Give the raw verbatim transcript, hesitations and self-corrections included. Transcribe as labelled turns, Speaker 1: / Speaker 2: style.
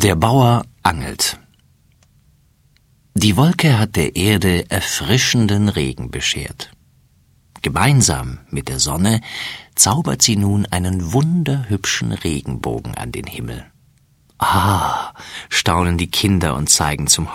Speaker 1: Der Bauer angelt. Die Wolke hat der Erde erfrischenden Regen beschert. Gemeinsam mit der Sonne zaubert sie nun einen wunderhübschen Regenbogen an den Himmel. Ah, staunen die Kinder und zeigen zum